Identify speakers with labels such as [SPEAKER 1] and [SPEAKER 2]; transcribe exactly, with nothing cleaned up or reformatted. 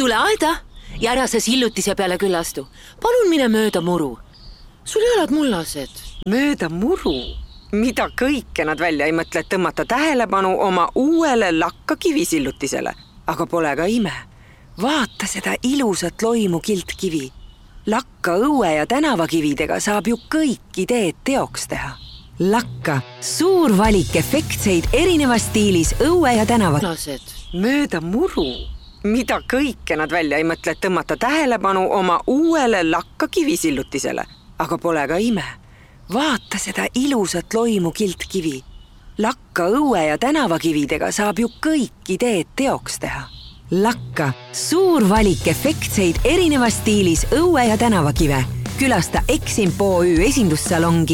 [SPEAKER 1] Tule aeda ja ära sa sillutise peale külastu. Palun mine mööda muru. Sul jalad mullased.
[SPEAKER 2] Mööda muru? Mida kõike nad välja ei mõtle, et tõmmata tähelepanu oma uuele lakka kivisillutisele. Aga pole ka ime. Vaata seda ilusat loimu kiltkivi. Lakka õue ja tänavakividega saab ju kõik ideed teoks teha. Lakka, suur valik efektseid erinevas stiilis õue ja tänava. Mööda muru? Mida kõike nad välja ei mõtle, et tõmmata tähelepanu oma uuele lakka kivisillutisele. Aga pole ka ime. Vaata seda ilusat loimu kiltkivi. Lakka õue ja tänavakividega saab ju kõik ideed teoks teha. Lakka, suur valik efektseid erinevas stiilis õue ja tänavakive. Külasta Eximpo O Ü esindussalongi